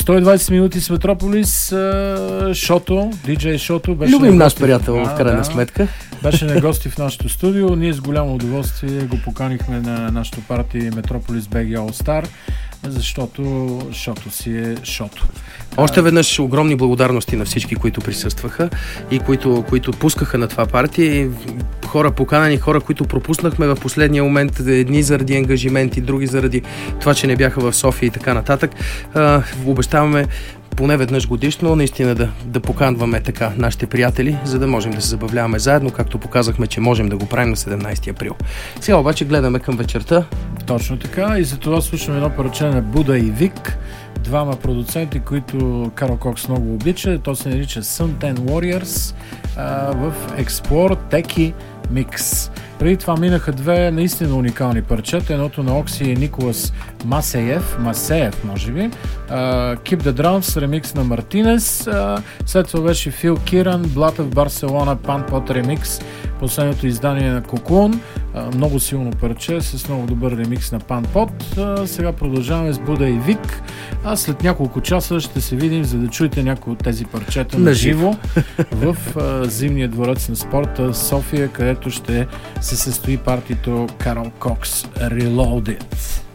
120 минути с Метрополис. Шото, диджей Шото беше... Любим наш приятел, в крайна сметка. Беше на гости в нашото студио. Ние с голямо удоволствие го поканихме на нашото парти Метрополис BG All Star, защото шото си е шото. Още веднъж огромни благодарности на всички, които присъстваха и които пускаха на това парти. Хора поканани, хора, които пропуснахме в последния момент, едни заради ангажименти, други заради това, че не бяха в София и така нататък. Обещаваме поне веднъж годишно наистина да поканваме така нашите приятели, за да можем да се забавляваме заедно, както показахме, че можем да го правим на 17 април. Сега обаче гледаме към вечерта. Точно така, и за това слушаме едно парче на Буда и Вик, двама продуценти, които Карл Кокс много обича. То се нарича Suntan Warriors в Explore Techie Mix. Преди това минаха две наистина уникални парчета. Едното на Окси и Николас Масеев, може би. Keep the Drums, ремикс на Мартинес. След това беше Фил Киран, Blood of Barcelona, Pan Pot ремикс. Последното издание на Cocoon. Много силно парче с много добър ремикс на Pan Pot. Сега продължаваме с Буда и Вик. А след няколко часа ще се видим, за да чуете някои от тези парчета на живо в Зимния дворец на спорта София, където ще се състои партито Карл Кокс Reloaded.